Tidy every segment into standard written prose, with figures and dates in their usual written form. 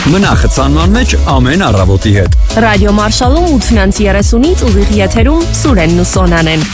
Մնա խցանման մեջ ամեն առավոտի հետ։ Ռադիո Մարշալում 8:30-ից ուղիղ եթերում Սուրենն ու Սոնան են։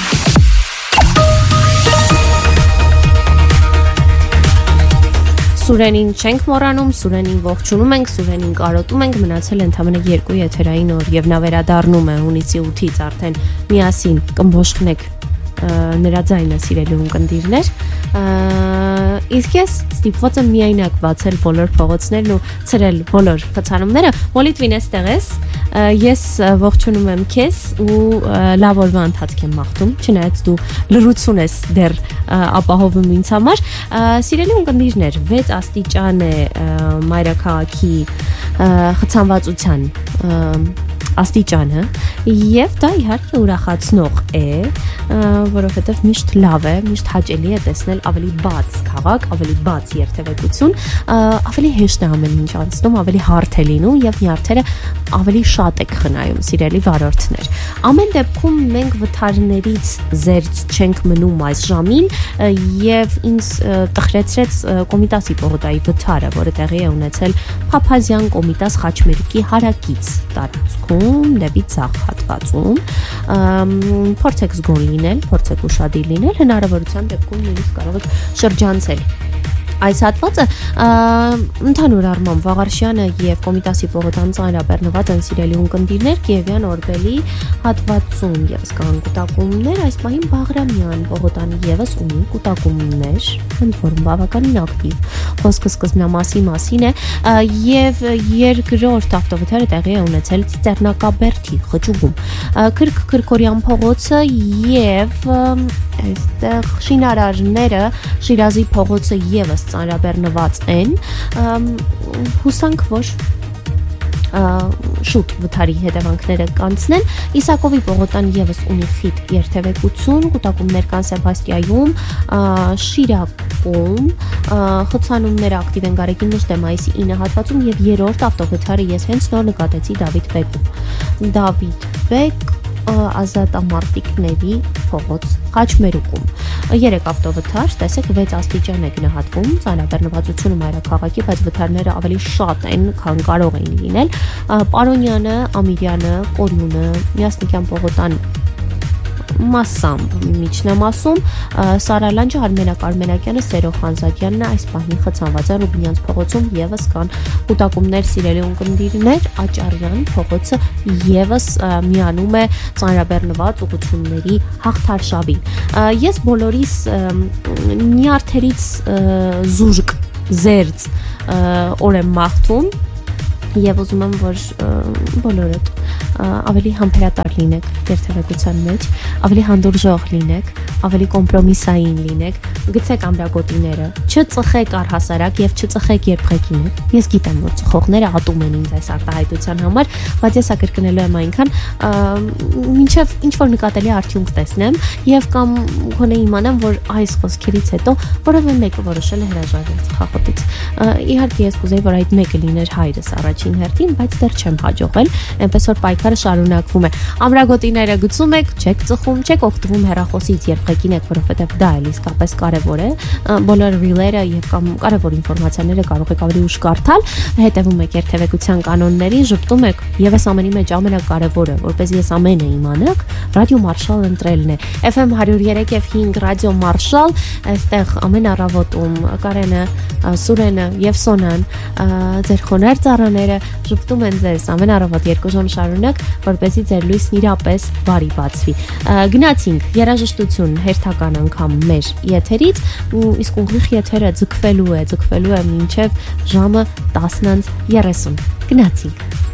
Սուրենին չենք մոռանում, Սուրենին ողջունում ենք, Սուրենին կարոտում ենք, մնացել ընդամենը 2 եթերային օր եւ նա վերադառնում է հունիսի 8-ից արդեն միասին կմբոշխնեք նրա ձայնը սիրելի ունկնդիրներ։ Իսկ ես ստիպված եմ միայնակ բացել բոլոր փողոցներն ու ցրել բոլոր խցանումները։ Մոլիտվին էստեղ ես, ես ողջունում եմ քեզ ու լավ օրվա ընթացք եմ մաղթում, չնայած դու լռություն ես դեռ ապահովում ինձ համար։ Սիրելի ունկնդիրներ, 6 աստիճան է մայրաքաղաքի խցանվածության աստիճանը եւ դա իհարկե ուրախացնող է, որովհետեւ միշտ լավ է, միշտ հաճելի է տեսնել ավելի բաց քաղաք, ավելի բաց երթևեկություն, ավելի հեշտ է ամեն ինչ անցնում, ավելի հարթ է լինում եւ նյարդերը ավելի շատ եք խնայում, սիրելի վարորդներ։ Ամեն դեպքում մենք վթարներից զերծ չենք մնում այս ժամին եւ ինձ տխրեցրեց Կոմիտասի պողոտայի վթարը, որը տեղի է ունեցել Փափազյան Կոմիտաս Խաչմերուկի հարակից տարածքում դեպի ցախ հատվածում։ Փորձեք զգոն լինել, փորձեք ուշադիր լինել, հնարավորության դեպքում նույնիսկ կարող եք շրջանցել այս հատվածը։ Ընդհանուր առմամբ Վաղարշյանը եւ Կոմիտասի պողոտան ծանրաբեռնված են սիրելի ունկնդիրներ, Կիևյան Օրբելի հատվածում եւս կան կուտակումներ, այս պահին Բաղրամյան պողոտանը եւս ունի կուտակումներ, ընդ որում բավականին ակտիվ։ Խոսքը սկզբնամասի մասին է եւ երկրորդ ավտովթարը տեղի է ունեցել Ծիծեռնակաբերդի խճուգում։ Քրքորյան փողոցը եւ այստեղ շինարարները Շիրազի փողոցը եւս ծանրաբեռնված են, հուսանք, որ շուտ վթարի հետևանքները կանցնեն։ Իսակովի պողոտան եւս ունի խիտ երթևեկություն, կուտակումներ կան Սեբաստիայում, Շիրակում, խցանումները ակտիվ են Գարեգին Մուշտե մայիսի 9 հատվածում եւ երրորդ ավտովթարը ես հենց նոր նկատեցի Դավիթ Բեկ ազատամարտիկների փողոց Խաչմերուկում։ 3 ավտովթար, տեսեք 6 աստիճան է գնահատվում, ծանրաբեռնվածությունը մայրաքաղաքի, բայց վթարները ավելի շատ են, քան կարող էին լինել։ Պարոնյանը, Ամիրյանը, Կորյունը, Միասնիկյան պողոտան մասամբ միջնամասում, Սարալանջը, Արմենակ Արմենակյանը, Սերո Խանզադյանն այս պահին խցանված է Ռուբինյանց փողոցում եւս կան կուտակումներ սիրելի ունկնդիրներ, Աճարյան փողոցը եւս միանում է ծանրաբեռնված ուղղությունների հաղթարշավին։ Ես բոլորիս նյարդերից զուրկ զերծ օր եմ մաղթում եւ ուզում եմ, որ բոլորդ ավելի համբերատար լինեք երթևեկության մեջ, ավելի հանդուրժող լինեք, ավելի կոմպրոմիսային լինեք, գցեք ամրագոտիները, չծխեք առհասարակ եւ չծխեք երբ ղեկին եք։ Ես գիտեմ, որ ծխողները ատում են ինձ այս արտահայտության համար, բայց ես ակրկնելու եմ այնքան, մինչեւ ինչ որ նկատելի արդյունք տեսնեմ եւ կամ գոնե իմանամ, որ այս խոսքերից հետո որևէ մեկը որոշել է հրաժարվել ծխախոտից։ Իհարկե ես կուզեի, որ այդ մեկը լիներ հայրս առաջին հերթին, բայց դեռ չեմ հաջողել, այնպես որ պայքարը շարունակվում է։ Ամրագոտիները գցում եք, չեք ծխում, չեք օգտվում հեռախոսից, երբ ղեկին եք, որովհետև դա էլ իսկապես կարևոր է։ Բոլոր ռիլերը եւ կամ կարևոր ինֆորմացիաները կարող եք ավելի ուշ կարդալ, հետևում եք երթևեկության կանոններին, ժպտում եք, եւս ամենի մեջ ամենակարևորը, որպես ես ամենը իմանաք, ռադիո Մարշալ ընտրելն է։ FM 103.5 ռադիո Մարշալ, այստեղ ամեն առավոտում Կարենը, Սուրենը եւ Սոնան, ձեր խոնարհ ծառաները ժպտում են ձեզ ամեն առավոտ 2 ժամ շարունակ, որպեսզի ձեր լույսն իրապես բարի բացվի։ Գնացինք երաժշտություն հերթական անգամ մեր եթերից, իսկ ուղիղ եթերը ձգվելու է մինչև ժամը 10:30։ Գնացինք։